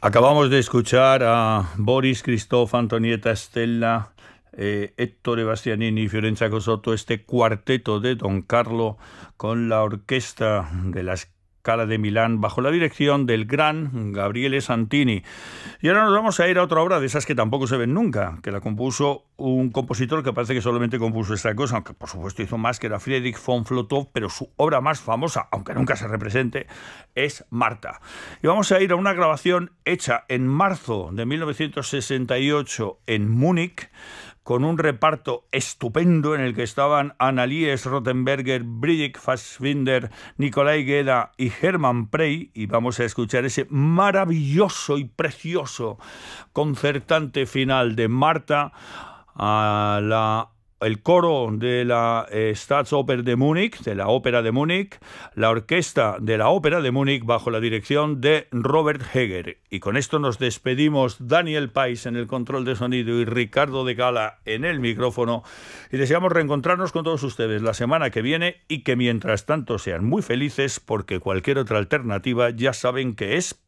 Acabamos de escuchar a Boris Christoph, Antonietta Stella, Ettore Bastianini, Fiorenza Cosotto, este cuarteto de Don Carlo con la orquesta de la Scala de Milán bajo la dirección del gran Gabriele Santini. Y ahora nos vamos a ir a otra obra de esas que tampoco se ven nunca, que la compuso un compositor que parece que solamente compuso esta cosa, aunque por supuesto hizo más, que era Friedrich von Flotow, pero su obra más famosa, aunque nunca se represente, es Marta. Y vamos a ir a una grabación hecha en marzo de 1968 en Múnich, con un reparto estupendo en el que estaban Annelies Rothenberger, Brigitte Fassbinder, Nikolai Geda y Hermann Prey, y vamos a escuchar ese maravilloso y precioso concertante final de Marta a el coro de la Staatsoper de Múnich, de la Ópera de Múnich, la orquesta de la Ópera de Múnich bajo la dirección de Robert Heger. Y con esto nos despedimos, Daniel Pais en el control de sonido y Ricardo de Gala en el micrófono, y deseamos reencontrarnos con todos ustedes la semana que viene y que mientras tanto sean muy felices, porque cualquier otra alternativa ya saben que es